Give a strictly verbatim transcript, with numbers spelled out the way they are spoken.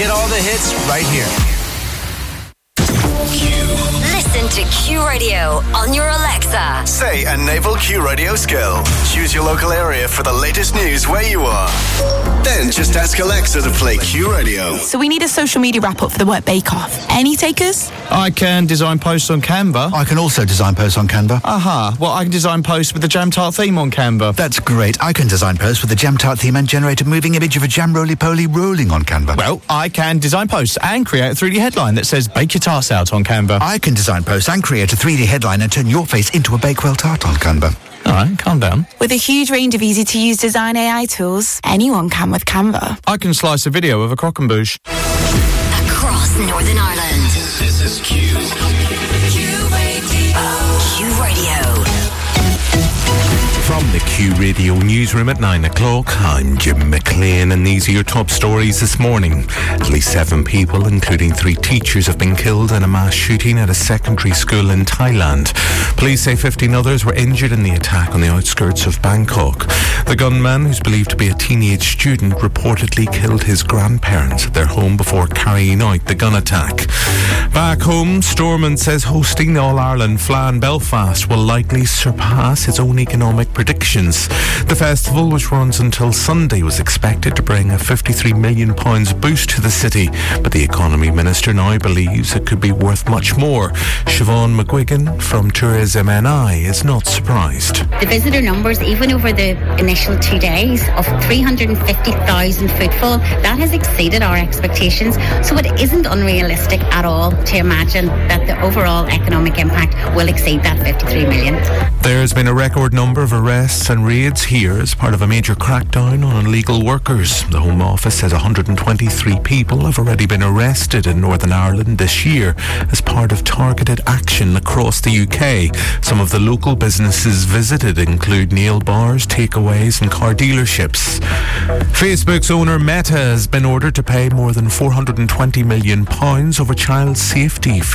get all the hits right here. Listen to Q Radio on your Alexa. Say a naval Q Radio skill. Choose your local area for the latest news where you are. Then just ask Alexa to play Q Radio. So we need a social media wrap-up for the Work Bake-Off. Any takers? I can design posts on Canva. I can also design posts on Canva. Aha. Well, I can design posts with the Jam Tart theme on Canva. That's great. I can design posts with the Jam Tart theme and generate a moving image of a jam roly-poly rolling on Canva. Well, I can design posts and create a three D headline that says "Bake your tarts out" on Canva. I can design posts and create a three D headline and turn your face into a Bakewell tart on Canva. All right, calm down. With a huge range of easy-to-use design A I tools, anyone can with Canva. I can slice a video of a croquembouche. Across Northern Ireland. This is Q. Q Radio. Q Radio. From the Q Radio newsroom at nine o'clock, I'm Jim McLean, and these are your top stories this morning. At least seven people, including three teachers, have been killed in a mass shooting at a secondary school in Thailand. Police say fifteen others were injured in the attack on the outskirts of Bangkok. The gunman, who's believed to be a teenage student, reportedly killed his grandparents at their home before carrying out the gun attack. Back home, Stormont says hosting the All-Ireland Fleadh Belfast will likely surpass its own economic predictions. The festival, which runs until Sunday, was expected to bring a fifty-three million pounds boost to the city, but the Economy Minister now believes it could be worth much more. Siobhan McGuigan from Tourism N I is not surprised. The visitor numbers, even over the initial two days of three hundred fifty thousand footfall, that has exceeded our expectations, so it isn't unrealistic at all to imagine that the overall economic impact will exceed that fifty-three million. There's been a record number of arrests and raids here as part of a major crackdown on illegal workers. The Home Office says one hundred twenty-three people have already been arrested in Northern Ireland this year as part of targeted action across the U K. Some of the local businesses visited include nail bars, takeaways and car dealerships. Facebook's owner Meta has been ordered to pay more than four hundred twenty million pounds over child safety